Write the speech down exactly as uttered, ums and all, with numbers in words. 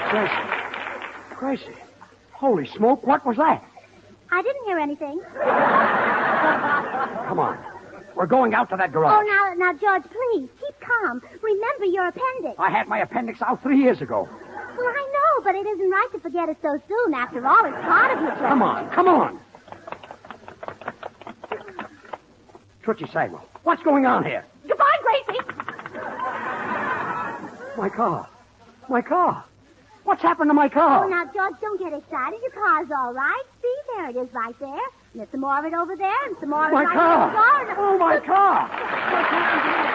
Gracie. Gracie. Holy smoke, what was that? I didn't hear anything. Come on. We're going out to that garage. Oh, now, now, George, please, keep calm. Remember your appendix. I had my appendix out three years ago. Well, I know, but it isn't right to forget it so soon. After all, it's part of your plan. Come on, come on. Tootsie Sagwell, what's going on here? Goodbye, Gracie. My car. My car. What's happened to my car? Oh, now, George, don't get excited. Your car's all right. See, there it is right there. And there's some more of it over there and some more of it My right car. there. Oh, my car. What's happened to my